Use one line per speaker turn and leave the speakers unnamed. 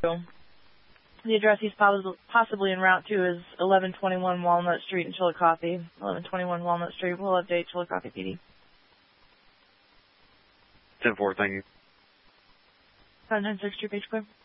The address he's possibly en route to is 1121 Walnut Street in Chillicothe. 1121 Walnut Street. We'll update Chillicothe PD.
10-4, thank you.
596, page clear.